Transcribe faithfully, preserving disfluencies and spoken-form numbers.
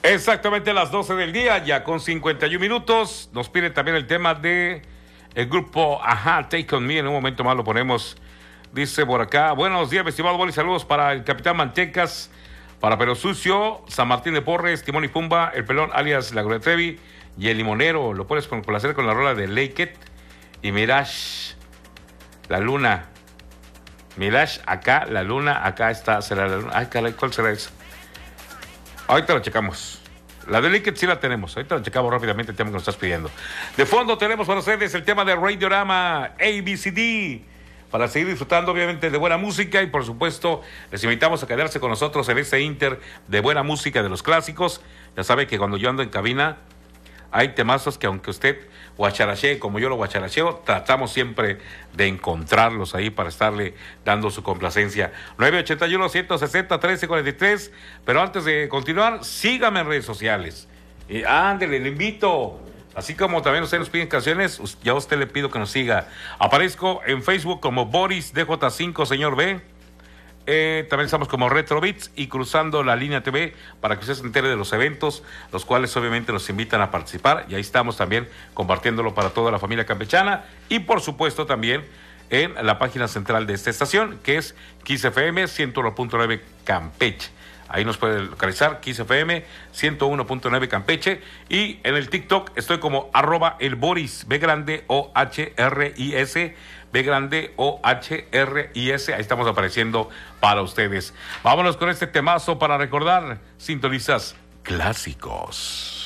Exactamente a las doce del día, ya con cincuenta y un minutos. Nos pide también el tema de el grupo Ajá, Take On Me. En un momento más lo ponemos. Dice por acá, buenos días, mi estimado Boli, saludos para el Capitán Mantecas, para Pero Sucio, San Martín de Porres, Timón y Pumba, el Pelón alias La Gloria Trevi y el Limonero. Lo pones con placer con la rola de Lake It y Mirage, la luna. Mirage, acá, la luna, acá está, será la luna. Ay, caray, ¿cuál será eso? Ahorita lo checamos. La de Liquid sí la tenemos. Ahorita lo checamos rápidamente el tema que nos estás pidiendo. De fondo tenemos para ustedes el tema de Radiorama A B C D. Para seguir disfrutando, obviamente, de buena música. Y, por supuesto, les invitamos a quedarse con nosotros en este Inter de buena música de los clásicos. Ya sabe que cuando yo ando en cabina, hay temazos que aunque usted guacharachee como yo lo guacharacheo, tratamos siempre de encontrarlos ahí para estarle dando su complacencia. nueve ochenta y uno, ciento sesenta, trece cuarenta y tres. Pero antes de continuar, sígame en redes sociales. Y ándele, le invito. Así como también ustedes nos piden canciones, ya a usted le pido que nos siga. Aparezco en Facebook como Boris D J cinco, señor B. Eh, también estamos como Retro Beats y Cruzando la Línea T V para que usted se entere de los eventos, los cuales obviamente nos invitan a participar, y ahí estamos también compartiéndolo para toda la familia campechana, y por supuesto también en la página central de esta estación, que es Kiss F M ciento uno punto nueve Campeche. Ahí nos puede localizar, Kiss F M ciento uno punto nueve Campeche, y en el TikTok estoy como arroba el Boris, B grande O H R I S, B grande O H R I S, ahí estamos apareciendo para ustedes. Vámonos con este temazo para recordar, sintonizas clásicos.